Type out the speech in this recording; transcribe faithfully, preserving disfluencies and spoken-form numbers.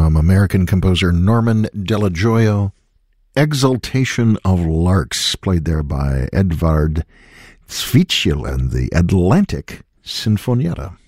from American composer Norman Delajoyo. Exaltation of Larks, played there by Edvard Zwischel and the Atlantic Sinfonietta.